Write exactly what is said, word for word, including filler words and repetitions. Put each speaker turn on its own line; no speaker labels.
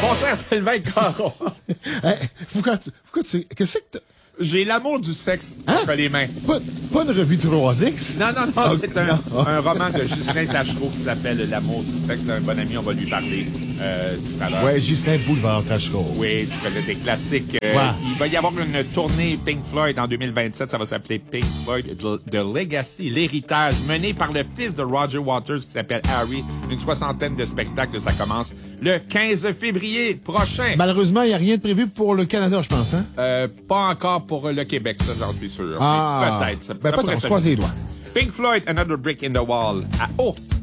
Mon cher Sylvain Caron.
Hey, pourquoi tu, pourquoi tu, qu'est-ce que t'as?
J'ai l'amour du sexe
Hein?
entre les mains.
Pas, pas une revue trois X?
Non, non, non,
Oh,
c'est un,
non.
un roman de Ghislain Tachereau qui s'appelle L'amour du sexe. Un bon ami, on va lui parler euh, tout à l'heure.
Ouais, Justin Boulevard Tachereau.
Oui, tu connais des classiques. Euh,
Ouais.
Il va y avoir une tournée Pink Floyd en deux mille vingt-sept. Ça va s'appeler Pink Floyd The, The Legacy, l'héritage, mené par le fils de Roger Waters qui s'appelle Harry. Une soixantaine de spectacles. Ça commence le quinze février prochain.
Malheureusement, il n'y a rien de prévu pour le Canada, je pense, hein?
Euh, pas encore pour le Québec, ça, j'en suis sûr.
Ah.
Mais peut-être. Ça,
Ben,
ça
peut-être,
pourrait
on se
se-
croise les doigts.
Pink Floyd, Another Brick in the Wall. À, oh,